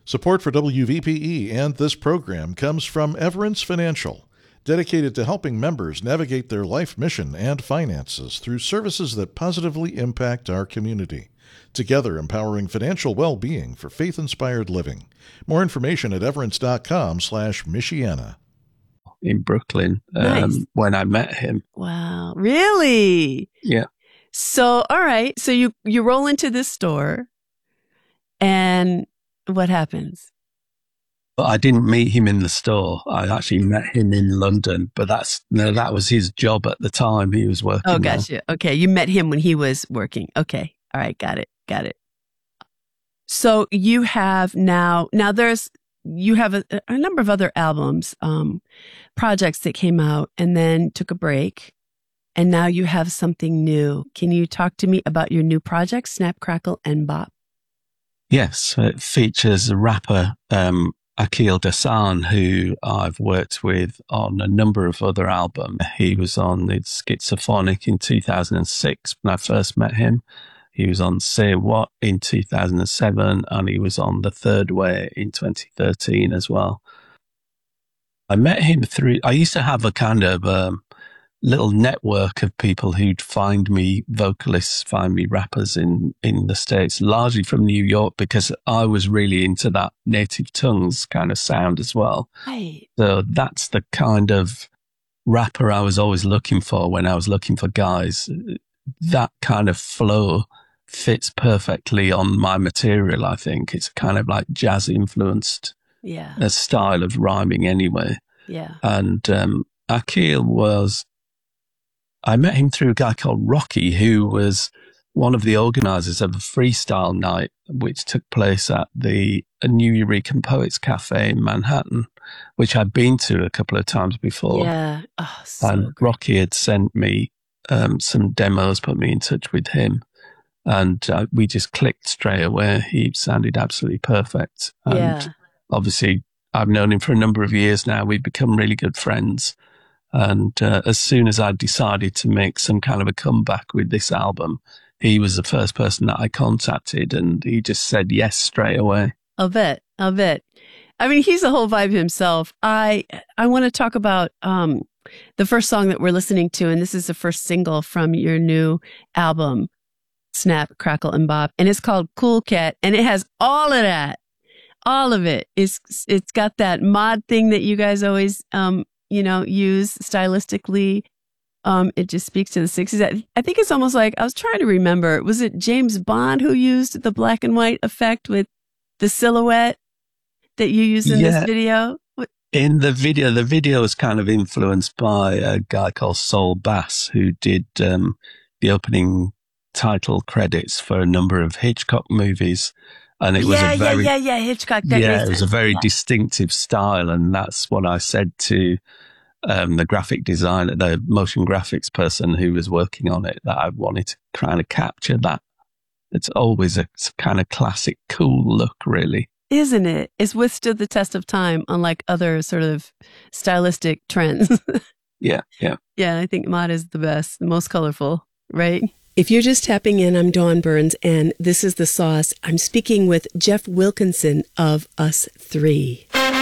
Support for WVPE and this program comes from Everence Financial, dedicated to helping members navigate their life mission and finances through services that positively impact our community. Together, empowering financial well-being for faith-inspired living. More information at everence.com/Michiana. In Brooklyn, Nice. when I met him. Wow. Really? Yeah. So, all right. So you roll into this store and what happens? But I didn't meet him in the store. I actually met him in London, but that was his job at the time. He was working. Oh, gotcha. Okay. You met him when he was working. Okay. All right. Got it. So you have you have a number of other albums, projects that came out and then took a break. And now you have something new. Can you talk to me about your new project, Snap, Crackle, and Bop? Yes, it features a rapper, Akil Dasan, who I've worked with on a number of other albums. He was on Schizophonic in 2006 when I first met him. He was on Say What in 2007, and he was on The Third Way in 2013 as well. I met him I used to have a kind of little network of people who'd find me vocalists, find me rappers in the States, largely from New York, because I was really into that native tongues kind of sound as well. Right. So that's the kind of rapper I was always looking for when I was looking for guys. That kind of flow fits perfectly on my material, I think. It's kind of like jazz influenced a style of rhyming anyway. Yeah. And Akil I met him through a guy called Rocky, who was one of the organizers of a freestyle night, which took place at the New Eureka Poets Cafe in Manhattan, which I'd been to a couple of times before. Yeah. Oh, so and great. Rocky had sent me some demos, put me in touch with him. And we just clicked straight away. He sounded absolutely perfect. And obviously, I've known him for a number of years now. We've become really good friends. And as soon as I decided to make some kind of a comeback with this album, he was the first person that I contacted, and he just said yes straight away. I'll bet. I mean, he's the whole vibe himself. I want to talk about the first song that we're listening to, and this is the first single from your new album, Snap, Crackle, and Bop, and it's called Cool Cat, and it has all of that. All of it. It's got that mod thing that you guys always use stylistically. It just speaks to the 60s. I think it's almost like, I was trying to remember, was it James Bond who used the black and white effect with the silhouette that you used in this video? In the video is kind of influenced by a guy called Saul Bass, who did the opening title credits for a number of Hitchcock movies. And it was Hitchcock. It was a very distinctive style, and that's what I said to the graphic designer, the motion graphics person who was working on it, that I wanted to kind of capture that. It's always a kind of classic, cool look, really. Isn't it? It's withstood the test of time, unlike other sort of stylistic trends. Yeah. Yeah, I think mod is the best, the most colorful, right? If you're just tapping in, I'm Dawn Burns, and this is The Sauce. I'm speaking with Jeff Wilkinson of Us 3.